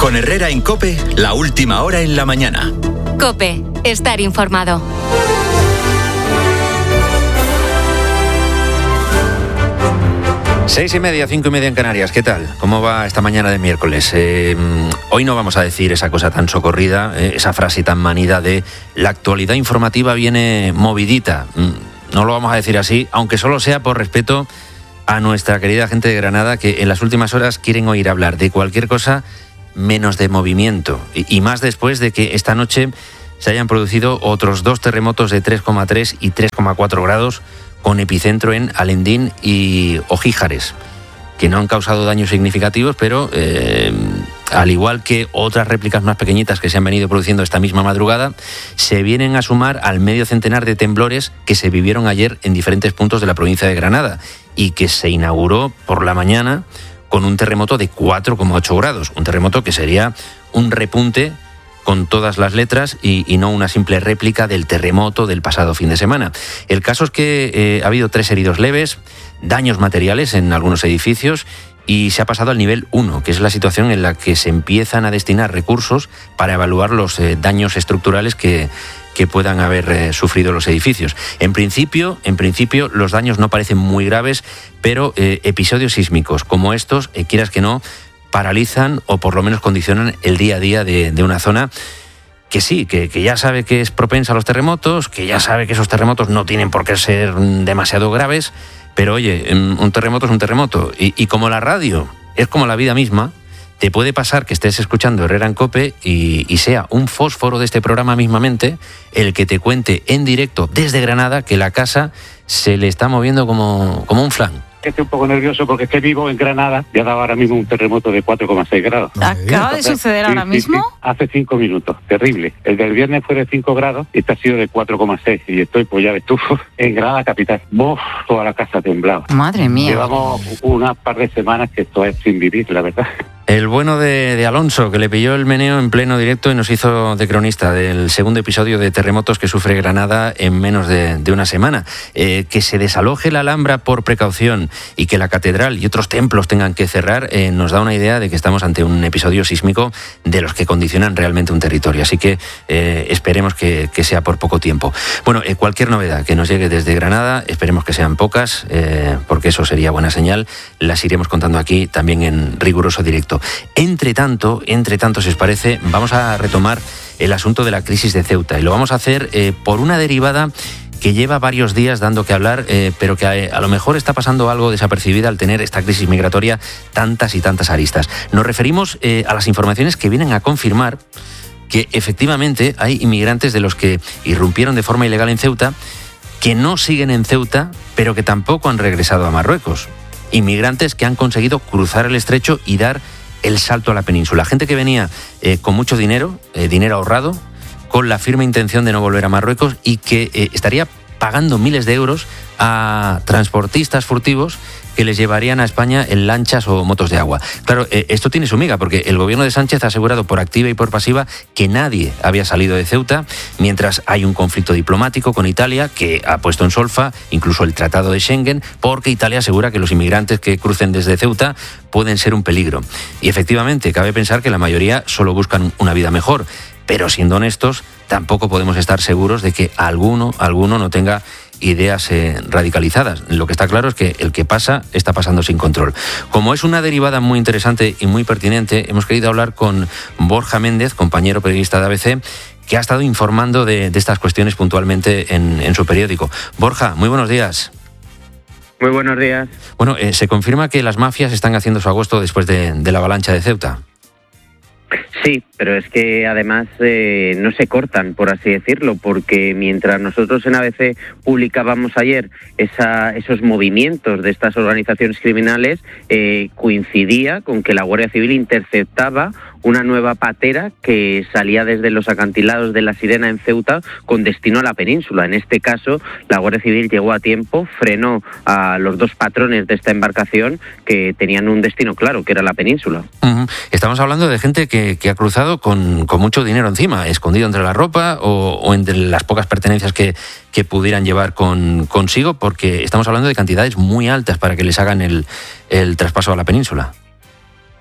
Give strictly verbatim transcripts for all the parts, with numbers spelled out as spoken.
Con Herrera en COPE, la última hora en la mañana. COPE, estar informado. Seis y media, cinco y media en Canarias. ¿Qué tal? ¿Cómo va esta mañana de miércoles? Eh, hoy no vamos a decir esa cosa tan socorrida, eh, esa frase tan manida de la actualidad informativa viene movidita. No lo vamos a decir así, aunque solo sea por respeto a nuestra querida gente de Granada, que en las últimas horas quieren oír hablar de cualquier cosa menos de movimiento. Y, y más después de que esta noche se hayan producido otros dos terremotos de tres coma tres y tres coma cuatro grados con epicentro en Alendín y Ojíjares, que no han causado daños significativos, pero eh, al igual que otras réplicas más pequeñitas que se han venido produciendo esta misma madrugada, se vienen a sumar al medio centenar de temblores que se vivieron ayer en diferentes puntos de la provincia de Granada y que se inauguró por la mañana con un terremoto de cuatro coma ocho grados, un terremoto que sería un repunte con todas las letras y, y no una simple réplica del terremoto del pasado fin de semana. El caso es que eh, ha habido tres heridos leves, daños materiales en algunos edificios y se ha pasado al nivel uno, que es la situación en la que se empiezan a destinar recursos para evaluar los eh, daños estructurales que, que puedan haber eh, sufrido los edificios. En principio, en principio, los daños no parecen muy graves, pero eh, episodios sísmicos como estos, eh, quieras que no, paralizan o por lo menos condicionan el día a día de, de una zona que sí, que, que ya sabe que es propensa a los terremotos, que ya sabe que esos terremotos no tienen por qué ser demasiado graves, pero oye, un terremoto es un terremoto. Y, y como la radio es como la vida misma, te puede pasar que estés escuchando Herrera en COPE y, y sea un fósforo de este programa mismamente el que te cuente en directo desde Granada que la casa se le está moviendo como, como un flan. Estoy un poco nervioso porque es que vivo en Granada y ha dado ahora mismo un terremoto de cuatro coma seis grados. ¿Acaba de suceder ahora sí, mismo? Sí, sí. Hace cinco minutos, terrible. El del viernes fue de cinco grados y este ha sido de cuatro coma seis y estoy, pues ya ves tú, en Granada capital. ¡Buf! Toda la casa ha temblado. Madre mía. Llevamos unas par de semanas que esto es sin vivir, la verdad. El bueno de, de Alonso, que le pilló el meneo en pleno directo y nos hizo de cronista del segundo episodio de terremotos que sufre Granada en menos de, de una semana. Eh, que se desaloje la Alhambra por precaución y que la catedral y otros templos tengan que cerrar, eh, nos da una idea de que estamos ante un episodio sísmico de los que condicionan realmente un territorio. Así que eh, esperemos que, que sea por poco tiempo. Bueno, eh, cualquier novedad que nos llegue desde Granada, esperemos que sean pocas, eh, porque eso sería buena señal. Las iremos contando aquí también en riguroso directo. Entre tanto, entre tanto, si os parece, vamos a retomar el asunto de la crisis de Ceuta y lo vamos a hacer eh, por una derivada que lleva varios días dando que hablar, eh, pero que a, a lo mejor está pasando algo desapercibida al tener esta crisis migratoria tantas y tantas aristas. Nos referimos eh, a las informaciones que vienen a confirmar que efectivamente hay inmigrantes de los que irrumpieron de forma ilegal en Ceuta, que no siguen en Ceuta, pero que tampoco han regresado a Marruecos. Inmigrantes que han conseguido cruzar el estrecho y dar el salto a la península. Gente que venía eh, con mucho dinero, eh, dinero ahorrado, con la firme intención de no volver a Marruecos y que eh, estaría pagando miles de euros a transportistas furtivos que les llevarían a España en lanchas o motos de agua. Claro, eh, esto tiene su miga, porque el gobierno de Sánchez ha asegurado por activa y por pasiva que nadie había salido de Ceuta, mientras hay un conflicto diplomático con Italia que ha puesto en solfa incluso el Tratado de Schengen, porque Italia asegura que los inmigrantes que crucen desde Ceuta pueden ser un peligro. Y efectivamente, cabe pensar que la mayoría solo buscan una vida mejor, pero siendo honestos, tampoco podemos estar seguros de que alguno, alguno no tenga ideas eh, radicalizadas. Lo que está claro es que el que pasa está pasando sin control. Como es una derivada muy interesante y muy pertinente, hemos querido hablar con Borja Méndez, compañero periodista de A B C, que ha estado informando de, de estas cuestiones puntualmente en, en su periódico. Borja, muy buenos días. Muy buenos días. Bueno, eh, se confirma que las mafias están haciendo su agosto después de, de la avalancha de Ceuta. Sí, pero es que además eh, no se cortan, por así decirlo, porque mientras nosotros en A B C publicábamos ayer esa, esos movimientos de estas organizaciones criminales, eh, coincidía con que la Guardia Civil interceptaba una nueva patera que salía desde los acantilados de La Sirena en Ceuta con destino a la península. En este caso, la Guardia Civil llegó a tiempo, frenó a los dos patrones de esta embarcación que tenían un destino claro, que era la península. Uh-huh. Estamos hablando de gente que, que ha cruzado con, con mucho dinero encima, escondido entre la ropa o, o entre las pocas pertenencias que, que pudieran llevar con, consigo, porque estamos hablando de cantidades muy altas para que les hagan el, el traspaso a la península.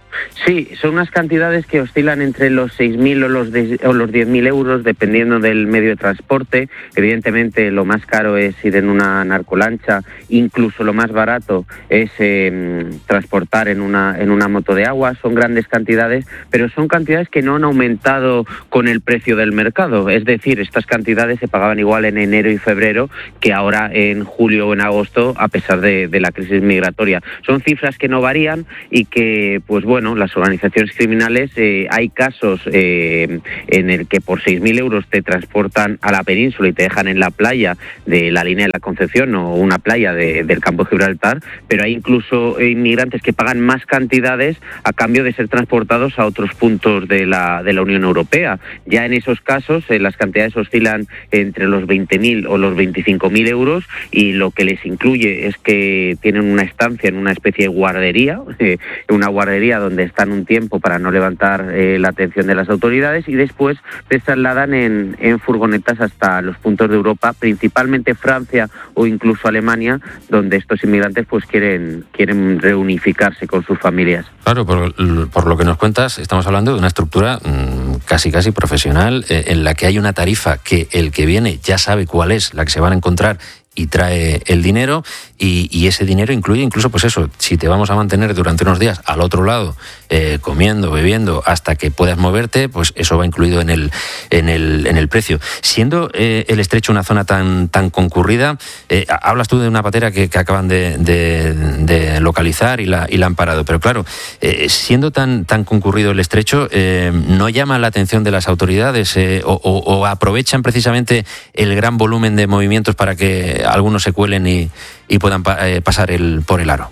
Sí, son unas cantidades que oscilan entre los seis mil o los, de, o los diez mil euros, dependiendo del medio de transporte. Evidentemente, lo más caro es ir en una narcolancha, incluso lo más barato es eh, transportar en una, en una moto de agua. Son grandes cantidades, pero son cantidades que no han aumentado con el precio del mercado. Es decir, estas cantidades se pagaban igual en enero y febrero que ahora en julio o en agosto, a pesar de, de la crisis migratoria. Son cifras que no varían y que, pues bueno, las organizaciones criminales, eh, hay casos eh, en el que por seis mil euros te transportan a la península y te dejan en la playa de la línea de la Concepción o una playa de, del campo de Gibraltar, pero hay incluso inmigrantes que pagan más cantidades a cambio de ser transportados a otros puntos de la, de la Unión Europea. Ya en esos casos eh, las cantidades oscilan entre los veinte mil o los veinticinco mil euros, y lo que les incluye es que tienen una estancia en una especie de guardería, eh, una guardería donde están un tiempo para no levantar eh, la atención de las autoridades, y después les trasladan en, en furgonetas hasta los puntos de Europa, principalmente Francia o incluso Alemania, donde estos inmigrantes pues quieren, quieren reunificarse con sus familias. Claro, por, por lo que nos cuentas, estamos hablando de una estructura mmm, casi casi profesional, eh, en la que hay una tarifa que el que viene ya sabe cuál es la que se van a encontrar y trae el dinero, y, y ese dinero incluye incluso, pues eso, si te vamos a mantener durante unos días al otro lado, eh, comiendo, bebiendo, hasta que puedas moverte, pues eso va incluido en el en el en el precio. Siendo eh, el Estrecho una zona tan tan concurrida, eh, hablas tú de una patera que, que acaban de, de, de localizar y la y la han parado, pero claro, eh, siendo tan tan concurrido el Estrecho, eh, ¿no llama la atención de las autoridades eh, o, o, o aprovechan precisamente el gran volumen de movimientos para que algunos se cuelen y, y puedan pa, eh, pasar el, por el aro?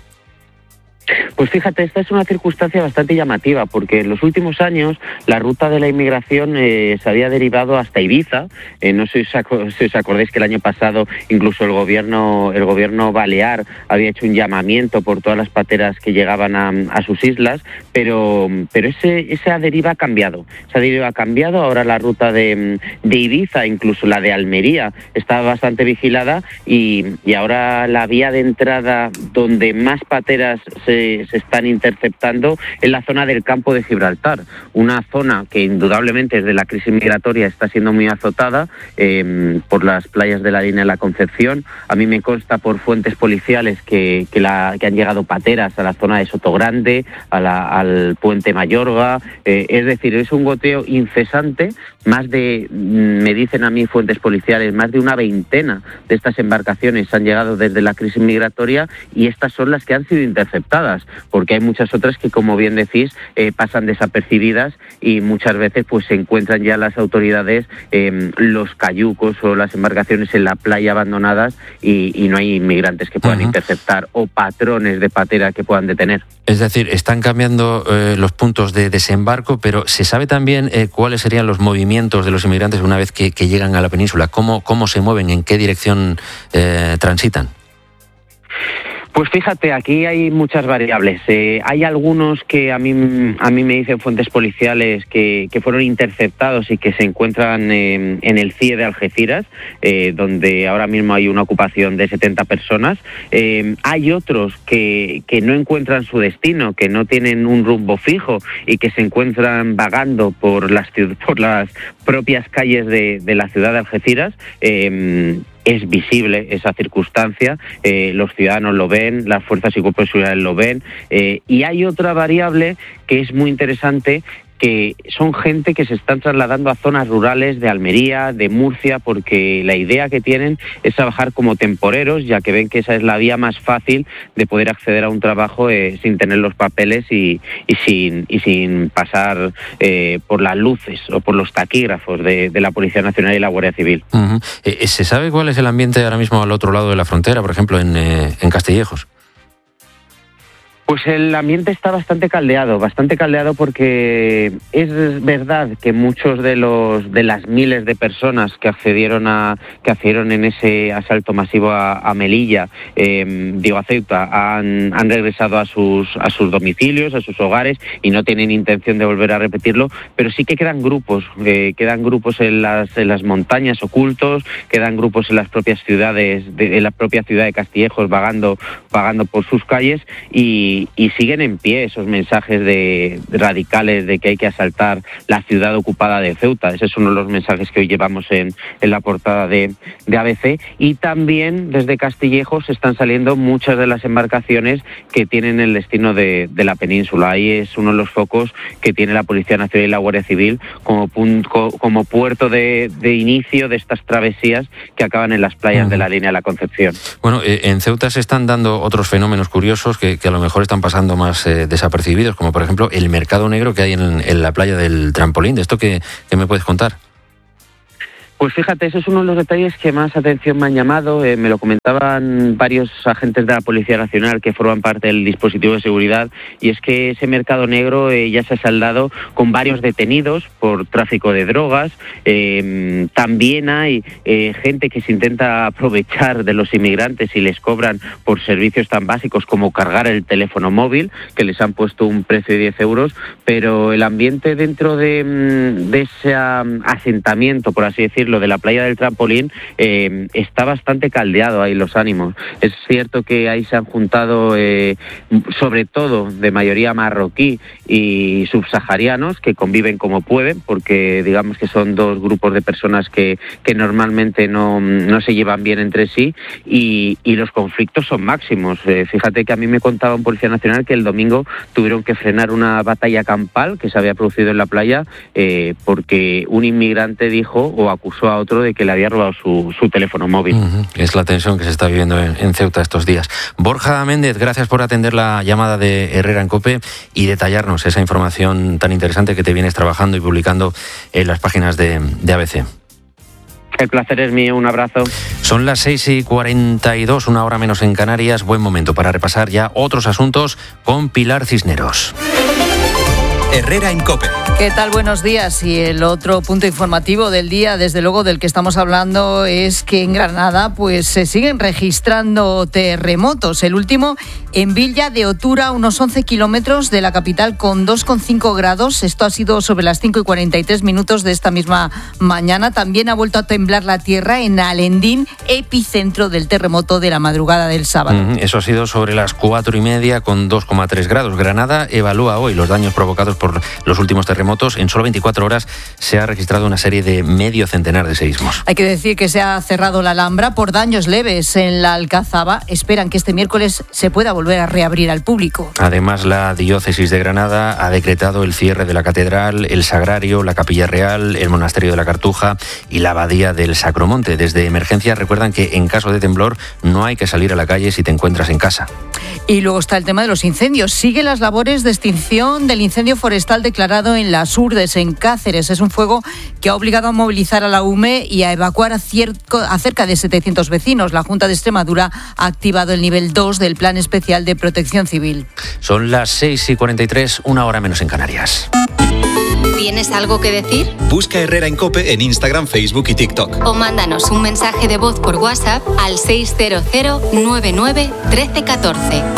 Pues fíjate, esta es una circunstancia bastante llamativa, porque en los últimos años la ruta de la inmigración eh, se había derivado hasta Ibiza. Eh, no sé si os, si os acordáis que el año pasado incluso el gobierno el gobierno balear había hecho un llamamiento por todas las pateras que llegaban a, a sus islas, pero pero ese esa deriva ha cambiado. Esa deriva ha cambiado. Ahora la ruta de, de Ibiza, incluso la de Almería, está bastante vigilada, y, y ahora la vía de entrada donde más pateras se se están interceptando en la zona del campo de Gibraltar, una zona que indudablemente desde la crisis migratoria está siendo muy azotada eh, por las playas de la línea de la Concepción. A mí me consta por fuentes policiales que, que, la, que han llegado pateras a la zona de Sotogrande, a la, al puente Mayorga, eh, es decir, es un goteo incesante. Más de, me dicen a mí fuentes policiales, más de una veintena de estas embarcaciones han llegado desde la crisis migratoria, y estas son las que han sido interceptadas, porque hay muchas otras que, como bien decís, eh, pasan desapercibidas, y muchas veces pues se encuentran ya las autoridades eh, los cayucos o las embarcaciones en la playa abandonadas, y, y no hay inmigrantes que puedan uh-huh. interceptar, o patrones de patera que puedan detener. Es decir, están cambiando eh, los puntos de desembarco, pero ¿se sabe también eh, cuáles serían los movimientos de los inmigrantes una vez que, que llegan a la península? ¿Cómo, cómo se mueven? ¿En qué dirección eh, transitan? Pues fíjate, aquí hay muchas variables. Eh, hay algunos que a mí a mí me dicen fuentes policiales que, que fueron interceptados y que se encuentran eh, en el C I E de Algeciras, eh, donde ahora mismo hay una ocupación de setenta personas. Eh, hay otros que, que no encuentran su destino, que no tienen un rumbo fijo y que se encuentran vagando por las, por las propias calles de, de la ciudad de Algeciras. Eh, Es visible esa circunstancia, eh, los ciudadanos lo ven, las fuerzas y cuerpos de seguridad lo ven, eh, y hay otra variable que es muy interesante, que son gente que se están trasladando a zonas rurales de Almería, de Murcia, porque la idea que tienen es trabajar como temporeros, ya que ven que esa es la vía más fácil de poder acceder a un trabajo eh, sin tener los papeles y, y, sin, y sin pasar eh, por las luces o por los taquígrafos de, de la Policía Nacional y la Guardia Civil. Uh-huh. Eh, ¿Se sabe cuál es el ambiente ahora mismo al otro lado de la frontera, por ejemplo, en, eh, en Castillejos? Pues el ambiente está bastante caldeado, bastante caldeado porque es verdad que muchos de los de las miles de personas que accedieron a que accedieron en ese asalto masivo a, a Melilla, eh, digo a Ceuta, han, han regresado a sus a sus domicilios, a sus hogares, y no tienen intención de volver a repetirlo, pero sí que quedan grupos, eh, quedan grupos en las en las montañas ocultos, quedan grupos en las propias ciudades, de, en la propia ciudad de Castillejos vagando vagando por sus calles, y y, y siguen en pie esos mensajes de radicales de que hay que asaltar la ciudad ocupada de Ceuta. Ese es uno de los mensajes que hoy llevamos en, en la portada de, de A B C. Y también desde Castillejos están saliendo muchas de las embarcaciones que tienen el destino de, de la península. Ahí es uno de los focos que tiene la Policía Nacional y la Guardia Civil como, punto, como puerto de, de inicio de estas travesías que acaban en las playas uh-huh. de la línea de la Concepción. Bueno, eh, en Ceuta se están dando otros fenómenos curiosos que, que a lo mejor están pasando más eh, desapercibidos, como por ejemplo el mercado negro que hay en, en la playa del Trampolín. ¿De esto qué, qué me puedes contar? Pues fíjate, eso es uno de los detalles que más atención me han llamado. Eh, me lo comentaban varios agentes de la Policía Nacional que forman parte del dispositivo de seguridad, y es que ese mercado negro eh, ya se ha saldado con varios detenidos por tráfico de drogas. Eh, también hay eh, gente que se intenta aprovechar de los inmigrantes y les cobran por servicios tan básicos como cargar el teléfono móvil, que les han puesto un precio de diez euros, pero el ambiente dentro de, de ese asentamiento, por así decirlo, de la playa del Trampolín, eh, está bastante caldeado ahí los ánimos. Es cierto que ahí se han juntado eh, sobre todo de mayoría marroquí y subsaharianos que conviven como pueden, porque digamos que son dos grupos de personas que, que normalmente no, no se llevan bien entre sí, y, y los conflictos son máximos. Eh, fíjate que a mí me contaba un policía nacional que el domingo tuvieron que frenar una batalla campal que se había producido en la playa eh, porque un inmigrante dijo o acusó a otro de que le había robado su, su teléfono móvil. Uh-huh. Es la tensión que se está viviendo en, en Ceuta estos días. Borja Méndez, gracias por atender la llamada de Herrera en COPE y detallarnos esa información tan interesante que te vienes trabajando y publicando en las páginas de, de A B C. El placer es mío, un abrazo. Son las seis y cuarenta y dos, una hora menos en Canarias. Buen momento para repasar ya otros asuntos con Pilar Cisneros. Herrera en COPE. ¿Qué tal? Buenos días. Y el otro punto informativo del día, desde luego del que estamos hablando, es que en Granada pues se siguen registrando terremotos. El último en Villa de Otura, unos once kilómetros de la capital, con dos coma cinco grados. Esto ha sido sobre las cinco y cuarenta y tres minutos de esta misma mañana. También ha vuelto a temblar la tierra en Alendín, epicentro del terremoto de la madrugada del sábado. Mm, eso ha sido sobre las cuatro y media, con dos coma tres grados. Granada evalúa hoy los daños provocados por los últimos terremotos. En solo veinticuatro horas se ha registrado una serie de medio centenar de seísmos. Hay que decir que se ha cerrado la Alhambra por daños leves en la Alcazaba. Esperan que este miércoles se pueda volver a reabrir al público. Además, la diócesis de Granada ha decretado el cierre de la catedral, el sagrario, la capilla real, el monasterio de la Cartuja y la abadía del Sacromonte. Desde emergencia recuerdan que en caso de temblor no hay que salir a la calle si te encuentras en casa. Y luego está el tema de los incendios. Siguen las labores de extinción del incendio forestal declarado en Las Urdes, en Cáceres. Es un fuego que ha obligado a movilizar a la U M E y a evacuar a, cierco, a cerca de setecientos vecinos. La Junta de Extremadura ha activado el nivel dos del Plan Especial de Protección Civil. Son las seis y cuarenta y tres, una hora menos en Canarias. ¿Tienes algo que decir? Busca Herrera en COPE en Instagram, Facebook y TikTok. O mándanos un mensaje de voz por WhatsApp al seis cero cero nueve nueve uno tres uno cuatro.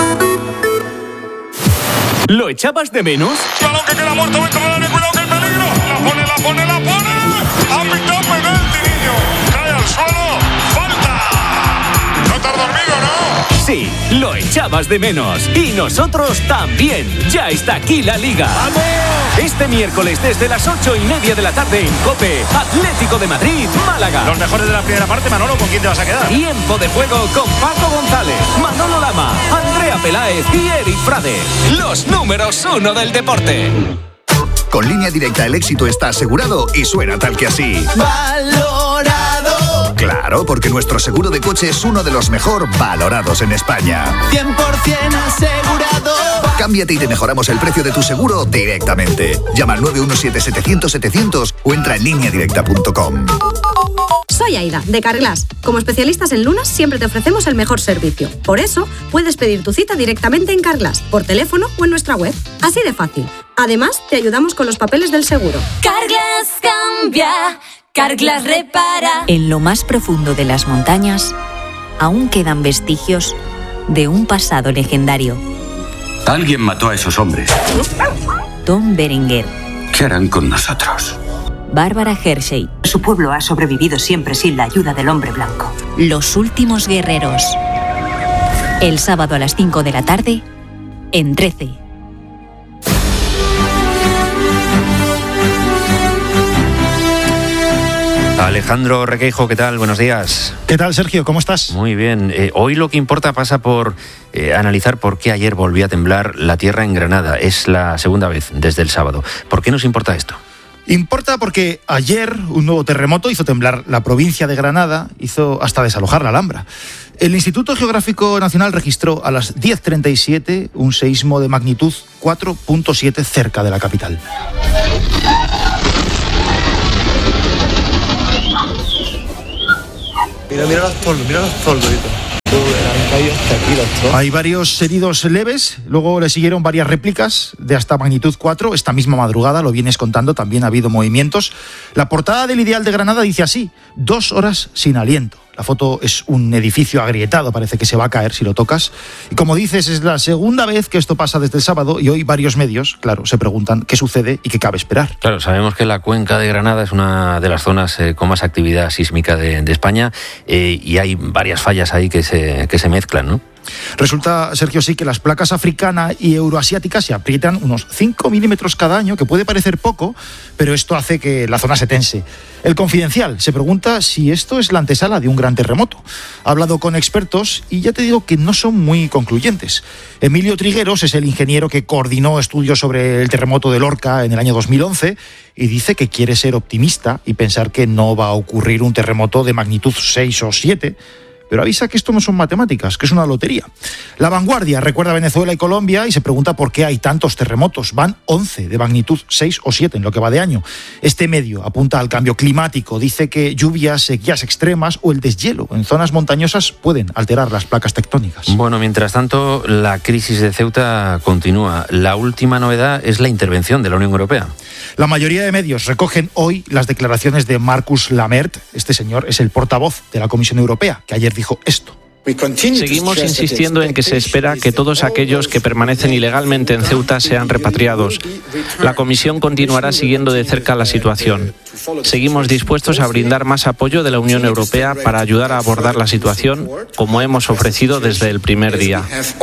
¿Lo echabas de menos? ¡Balón que queda muerto dentro del área! ¡Cuidado que el peligro! ¡La pone, la pone, la pone! ¡Ha pitado penalti, niño! ¡Cae al suelo! ¡Falta! ¿No te has dormido, no? Sí, lo echabas de menos. Y nosotros también. Ya está aquí la Liga. ¡Vamos! Este miércoles desde las ocho y media de la tarde en COPE, Atlético de Madrid, Málaga. Los mejores de la primera parte, Manolo, ¿con quién te vas a quedar? Tiempo de juego con Paco González, Manolo Lama, Andrea Peláez y Eric Frade. Los números uno del deporte. Con Línea Directa el éxito está asegurado y suena tal que así. ¡Valorado! Claro, porque nuestro seguro de coche es uno de los mejor valorados en España. cien por ciento asegurado. Cámbiate y te mejoramos el precio de tu seguro directamente. Llama al nueve uno siete, setecientos, setecientos o entra en línea directa punto com. Soy Aida, de Carglass. Como especialistas en lunas, siempre te ofrecemos el mejor servicio. Por eso, puedes pedir tu cita directamente en Carglass, por teléfono o en nuestra web. Así de fácil. Además, te ayudamos con los papeles del seguro. Carglass cambia, Carglass repara. En lo más profundo de las montañas, aún quedan vestigios de un pasado legendario. Alguien mató a esos hombres. Tom Berenger. ¿Qué harán con nosotros? Bárbara Hershey. Su pueblo ha sobrevivido siempre sin la ayuda del hombre blanco. Los últimos guerreros. El sábado a las cinco de la tarde en trece. Alejandro Requeijo, ¿qué tal? Buenos días. ¿Qué tal, Sergio? ¿Cómo estás? Muy bien. Eh, hoy lo que importa pasa por eh, analizar por qué ayer volvió a temblar la tierra en Granada. Es la segunda vez desde el sábado. ¿Por qué nos importa esto? Importa porque ayer un nuevo terremoto hizo temblar la provincia de Granada, hizo hasta desalojar la Alhambra. El Instituto Geográfico Nacional registró a las diez treinta y siete un seísmo de magnitud cuatro punto siete cerca de la capital. Mira, mira los toldos, mira los toldos. Han caído hasta aquí los trozos. Hay varios heridos leves, luego le siguieron varias réplicas de hasta magnitud cuatro. Esta misma madrugada, lo vienes contando, también ha habido movimientos. La portada del Ideal de Granada dice así: dos horas sin aliento. La foto es un edificio agrietado, parece que se va a caer si lo tocas. Y como dices, es la segunda vez que esto pasa desde el sábado y hoy varios medios, claro, se preguntan qué sucede y qué cabe esperar. Claro, sabemos que la cuenca de Granada es una de las zonas eh, con más actividad sísmica de, de España eh, y hay varias fallas ahí que se, que se mezclan, ¿no? Resulta, Sergio, sí que las placas africana y euroasiática se aprietan unos cinco milímetros cada año, que puede parecer poco, pero esto hace que la zona se tense. El Confidencial se pregunta si esto es la antesala de un gran terremoto. Ha hablado con expertos y ya te digo que no son muy concluyentes. Emilio Trigueros es el ingeniero que coordinó estudios sobre el terremoto de Lorca en el año dos mil once y dice que quiere ser optimista y pensar que no va a ocurrir un terremoto de magnitud seis o siete. Pero avisa que esto no son matemáticas, que es una lotería. La Vanguardia recuerda Venezuela y Colombia y se pregunta por qué hay tantos terremotos. Van once de magnitud seis o siete en lo que va de año. Este medio apunta al cambio climático. Dice que lluvias, sequías extremas o el deshielo en zonas montañosas pueden alterar las placas tectónicas. Bueno, mientras tanto, la crisis de Ceuta continúa. La última novedad es la intervención de la Unión Europea. La mayoría de medios recogen hoy las declaraciones de Marcus Lamert. Este señor es el portavoz de la Comisión Europea, que ayer dijo esto. Seguimos insistiendo en que se espera que todos aquellos que permanecen ilegalmente en Ceuta sean repatriados. La Comisión continuará siguiendo de cerca la situación. Seguimos dispuestos a brindar más apoyo de la Unión Europea para ayudar a abordar la situación, como hemos ofrecido desde el primer día.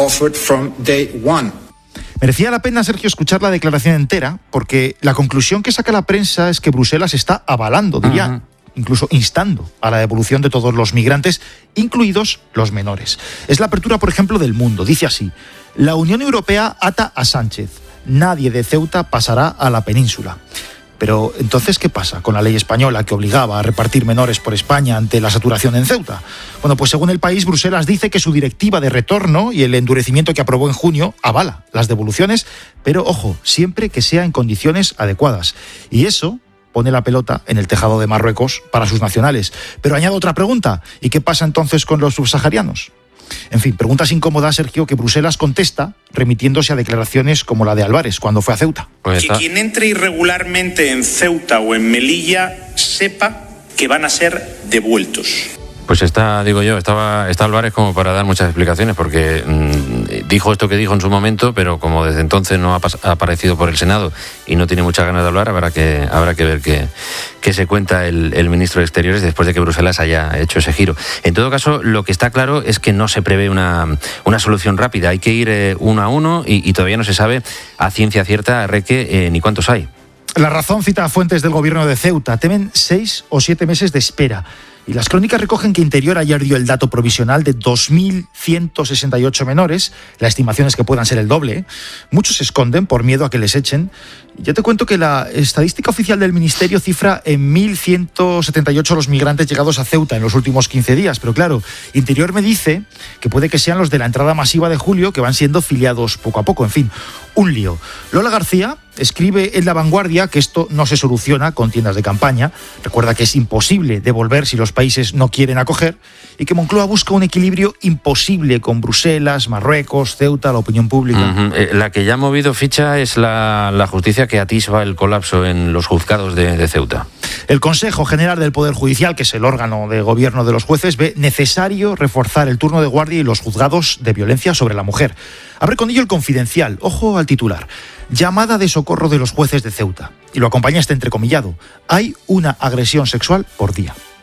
Merecía la pena, Sergio, escuchar la declaración entera, porque la conclusión que saca la prensa es que Bruselas está avalando, diría, uh-huh. incluso instando a la devolución de todos los migrantes, incluidos los menores. Es la apertura, por ejemplo, del Mundo. Dice así: la Unión Europea ata a Sánchez. Nadie de Ceuta pasará a la península. Pero, entonces, ¿qué pasa con la ley española que obligaba a repartir menores por España ante la saturación en Ceuta? Bueno, pues según el país, Bruselas dice que su directiva de retorno y el endurecimiento que aprobó en junio avala las devoluciones, pero, ojo, siempre que sea en condiciones adecuadas. Y eso pone la pelota en el tejado de Marruecos para sus nacionales. Pero añado otra pregunta: ¿y qué pasa entonces con los subsaharianos? En fin, preguntas incómodas, Sergio, que Bruselas contesta remitiéndose a declaraciones como la de Álvarez cuando fue a Ceuta. Pues que quien entre irregularmente en Ceuta o en Melilla sepa que van a ser devueltos. Pues está, digo yo, estaba está Álvarez como para dar muchas explicaciones, porque mmm, dijo esto que dijo en su momento, pero como desde entonces no ha, pas- ha aparecido por el Senado y no tiene muchas ganas de hablar, habrá que habrá que ver qué, qué se cuenta el, el ministro de Exteriores después de que Bruselas haya hecho ese giro. En todo caso, lo que está claro es que no se prevé una, una solución rápida. Hay que ir eh, uno a uno y, y todavía no se sabe a ciencia cierta, Reque, eh, ni cuántos hay. La Razón cita a fuentes del gobierno de Ceuta. Temen seis o siete meses de espera. Y las crónicas recogen que Interior ayer dio el dato provisional de dos mil ciento sesenta y ocho menores. La estimación es que puedan ser el doble. Muchos se esconden por miedo a que les echen. Ya te cuento que la estadística oficial del Ministerio cifra en mil ciento setenta y ocho los migrantes llegados a Ceuta en los últimos quince días. Pero claro, Interior me dice que puede que sean los de la entrada masiva de julio que van siendo filiados poco a poco. En fin, un lío. Lola García escribe en La Vanguardia que esto no se soluciona con tiendas de campaña. Recuerda que es imposible devolver si los países no quieren acoger y que Moncloa busca un equilibrio imposible con Bruselas, Marruecos, Ceuta, la opinión pública. Uh-huh. Eh, la que ya ha movido ficha es la, la justicia que atisba el colapso en los juzgados de, de Ceuta. El Consejo General del Poder Judicial, que es el órgano de gobierno de los jueces, ve necesario reforzar el turno de guardia y los juzgados de violencia sobre la mujer. Abre con ello el Confidencial. Ojo al titular: llamada de socorro de los jueces de Ceuta. Y lo acompaña este entrecomillado: hay una agresión sexual por día.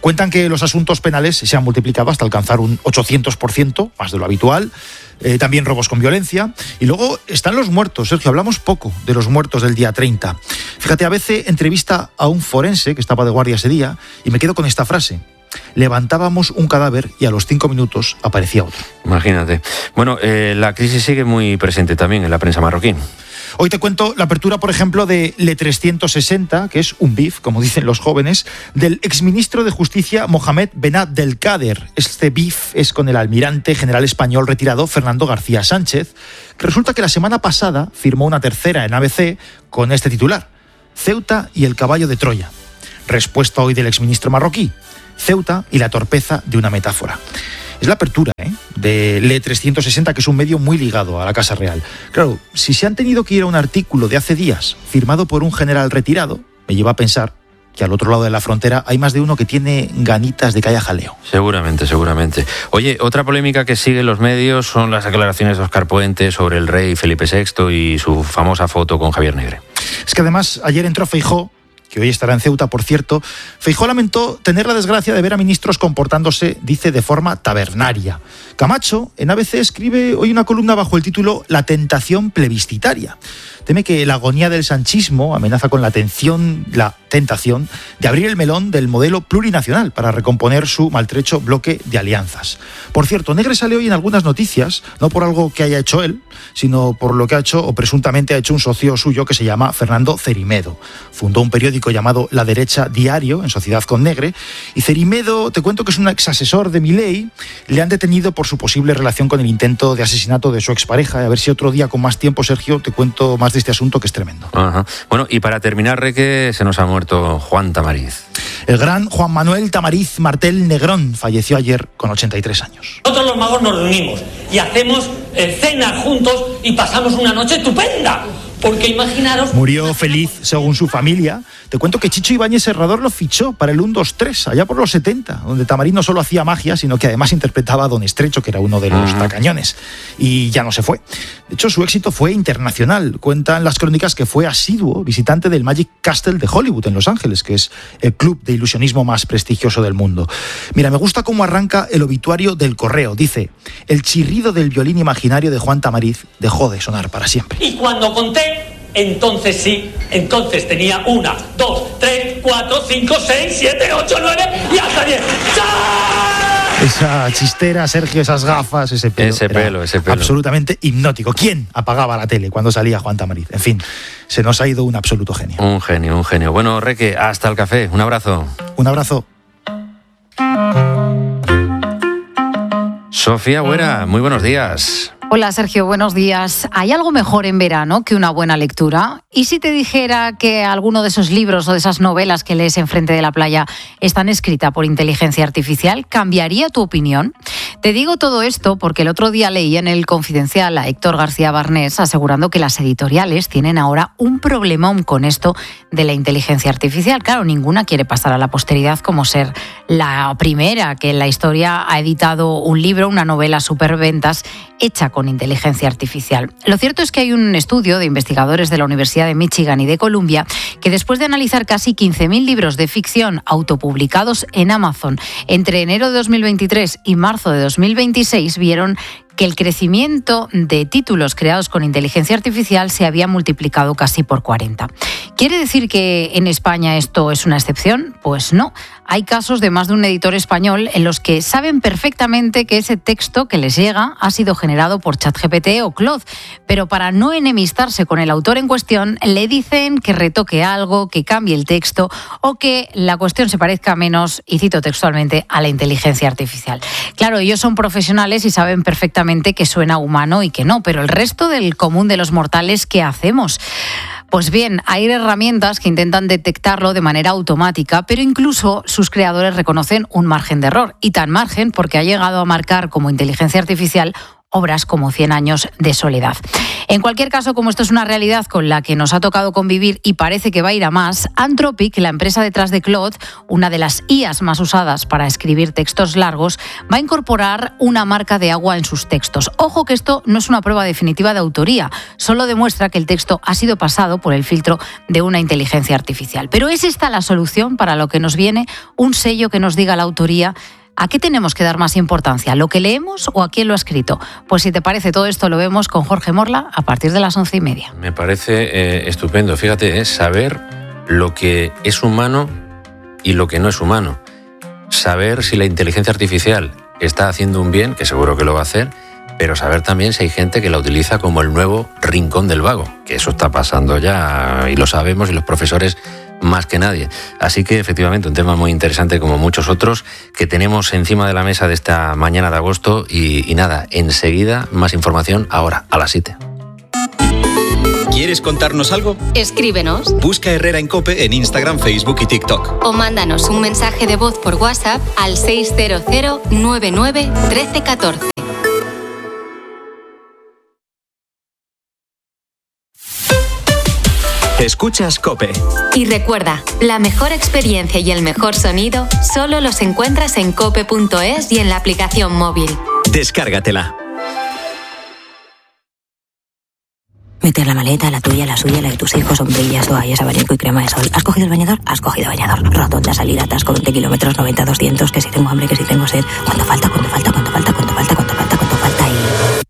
Cuentan que los asuntos penales se han multiplicado hasta alcanzar un ochocientos por ciento, más de lo habitual. Eh, también robos con violencia. Y luego están los muertos, Sergio. Hablamos poco de los muertos del día treinta. Fíjate, a veces entrevista a un forense que estaba de guardia ese día y me quedo con esta frase. Levantábamos un cadáver y a los cinco minutos aparecía otro. Imagínate. Bueno, eh, la crisis sigue muy presente también en la prensa marroquí. Hoy te cuento la apertura, por ejemplo, de Le trescientos sesenta, que es un bif, como dicen los jóvenes, del exministro de Justicia Mohamed Ben Abdelkader. Este bif es con el almirante general español retirado Fernando García Sánchez, que resulta que la semana pasada firmó una tercera en A B C con este titular: Ceuta y el caballo de Troya. Respuesta hoy del exministro marroquí: Ceuta y la torpeza de una metáfora. Es la apertura ¿eh? de Le trescientos sesenta, que es un medio muy ligado a la Casa Real. Claro, si se han tenido que ir a un artículo de hace días firmado por un general retirado, me lleva a pensar que al otro lado de la frontera hay más de uno que tiene ganitas de que haya jaleo. Seguramente, seguramente. Oye, otra polémica que sigue en los medios son las declaraciones de Óscar Puente sobre el rey Felipe sexto y su famosa foto con Javier Negre. Es que además ayer entró Feijóo, que hoy estará en Ceuta, por cierto. Feijóo lamentó tener la desgracia de ver a ministros comportándose, dice, de forma tabernaria. Camacho, en A B C, escribe hoy una columna bajo el título La tentación plebiscitaria. Teme que la agonía del sanchismo amenaza con la tensión, la tentación de abrir el melón del modelo plurinacional para recomponer su maltrecho bloque de alianzas. Por cierto, Negre sale hoy en algunas noticias, no por algo que haya hecho él, sino por lo que ha hecho o presuntamente ha hecho un socio suyo que se llama Fernando Cerimedo. Fundó un periódico llamado La Derecha Diario, en sociedad con Negre, y Cerimedo, te cuento que es un exasesor de Milei. Le han detenido por su posible relación con el intento de asesinato de su expareja. A ver si otro día con más tiempo, Sergio, te cuento más de este asunto, que es tremendo. Ajá. Bueno, y para terminar, Reque, se nos ha muerto Juan Tamariz. El gran Juan Manuel Tamariz Martel Negrón falleció ayer con ochenta y tres años. Nosotros los magos nos reunimos y hacemos eh, cenas juntos y pasamos una noche estupenda. Porque imaginaros... Murió feliz, según su familia. Te cuento que Chicho Ibáñez Serrador lo fichó para el uno dos tres, allá por los setenta, donde Tamariz no solo hacía magia, sino que además interpretaba a Don Estrecho, que era uno de los uh-huh. tacañones. Y ya no se fue. De hecho, su éxito fue internacional. Cuentan las crónicas que fue asiduo visitante del Magic Castle de Hollywood, en Los Ángeles, que es el club de ilusionismo más prestigioso del mundo. Mira, me gusta cómo arranca el obituario del Correo. Dice: el chirrido del violín imaginario de Juan Tamariz dejó de sonar para siempre. Y cuando conté... Entonces sí, entonces tenía una, dos, tres, cuatro, cinco, seis, siete, ocho, nueve y hasta diez. ¡Chao! Esa chistera, Sergio, esas gafas, ese pelo. Ese pelo, ese pelo. Absolutamente hipnótico. ¿Quién apagaba la tele cuando salía Juan Tamariz? En fin, se nos ha ido un absoluto genio. Un genio, un genio. Bueno, Reque, hasta el café. Un abrazo. Un abrazo. Sofía Buera, muy buenos días. Hola Sergio, buenos días. ¿Hay algo mejor en verano que una buena lectura? ¿Y si te dijera que alguno de esos libros o de esas novelas que lees enfrente de la playa están escritas por inteligencia artificial? ¿Cambiaría tu opinión? Te digo todo esto porque el otro día leí en El Confidencial a Héctor García Barnés asegurando que las editoriales tienen ahora un problemón con esto de la inteligencia artificial. Claro, ninguna quiere pasar a la posteridad como ser la primera que en la historia ha editado un libro, una novela superventas hecha con inteligencia artificial. Lo cierto es que hay un estudio de investigadores de la Universidad de Michigan y de Columbia que, después de analizar casi quince mil libros de ficción autopublicados en Amazon entre enero de dos mil veintitrés y marzo de dos mil veintiséis, vieron que el crecimiento de títulos creados con inteligencia artificial se había multiplicado casi por cuarenta. ¿Quiere decir que en España esto es una excepción? Pues no. Hay casos de más de un editor español en los que saben perfectamente que ese texto que les llega ha sido generado por ChatGPT o Claude, pero para no enemistarse con el autor en cuestión, le dicen que retoque algo, que cambie el texto o que la cuestión se parezca menos, y cito textualmente, a la inteligencia artificial. Claro, ellos son profesionales y saben perfectamente que suena humano y que no, pero el resto del común de los mortales, ¿qué hacemos? Pues bien, hay herramientas que intentan detectarlo de manera automática, pero incluso sus creadores reconocen un margen de error, y tan margen porque ha llegado a marcar como inteligencia artificial obras como Cien años de soledad. En cualquier caso, como esto es una realidad con la que nos ha tocado convivir y parece que va a ir a más, Anthropic, la empresa detrás de Claude, una de las I As más usadas para escribir textos largos, va a incorporar una marca de agua en sus textos. Ojo que esto no es una prueba definitiva de autoría, solo demuestra que el texto ha sido pasado por el filtro de una inteligencia artificial. Pero ¿es esta la solución para lo que nos viene? Un sello que nos diga la autoría. ¿A qué tenemos que dar más importancia? ¿Lo que leemos o a quién lo ha escrito? Pues si te parece, todo esto lo vemos con Jorge Morla a partir de las once y media. Me parece eh, estupendo. Fíjate, es saber lo que es humano y lo que no es humano. Saber si la inteligencia artificial está haciendo un bien, que seguro que lo va a hacer, pero saber también si hay gente que la utiliza como el nuevo rincón del vago, que eso está pasando ya y lo sabemos, y los profesores más que nadie. Así que efectivamente un tema muy interesante, como muchos otros que tenemos encima de la mesa de esta mañana de agosto. Y, y nada, enseguida más información ahora a las siete. ¿Quieres contarnos algo? Escríbenos. Busca Herrera en COPE en Instagram, Facebook y TikTok. O mándanos un mensaje de voz por WhatsApp al seis cero cero nueve nueve uno tres uno cuatro. Escuchas COPE. Y recuerda, la mejor experiencia y el mejor sonido solo los encuentras en cope punto es y en la aplicación móvil. Descárgatela. Meter la maleta, la tuya, la suya, la de tus hijos, sombrillas, toallas, abanico y crema de sol. ¿Has cogido el bañador? Has cogido bañador. Rotonda, salida, atasco, veinte kilómetros, noventa, doscientos, que si tengo hambre, que si tengo sed. ¿Cuánto falta? ¿Cuánto falta? ¿Cuánto falta? ¿Cuánto falta? ¿Cuánto falta? ¿Cuánto falta? Y...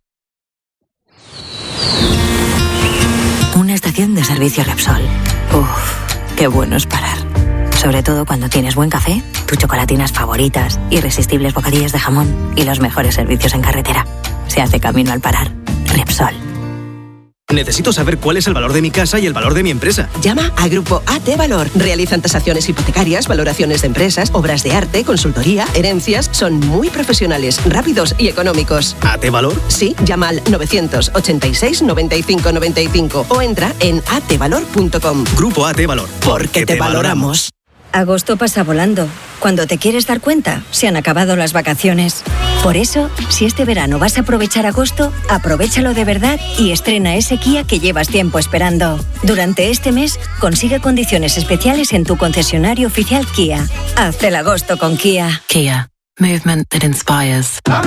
una estación de servicio Repsol. Uf, qué bueno es parar. Sobre todo cuando tienes buen café, tus chocolatinas favoritas, irresistibles bocadillos de jamón y los mejores servicios en carretera. Se hace camino al parar. Repsol. Necesito saber cuál es el valor de mi casa y el valor de mi empresa. Llama a Grupo A T Valor. Realizan tasaciones hipotecarias, valoraciones de empresas, obras de arte, consultoría, herencias. Son muy profesionales, rápidos y económicos. ¿A T Valor? Sí, llama al novecientos ochenta y seis noventa y cinco noventa y cinco o entra en a t valor punto com. Grupo A T Valor. Porque te valoramos. Agosto pasa volando. Cuando te quieres dar cuenta, se han acabado las vacaciones. Por eso, si este verano vas a aprovechar agosto, aprovéchalo de verdad y estrena ese Kia que llevas tiempo esperando. Durante este mes, consigue condiciones especiales en tu concesionario oficial Kia. Haz el agosto con Kia. Kia. Movement that inspires.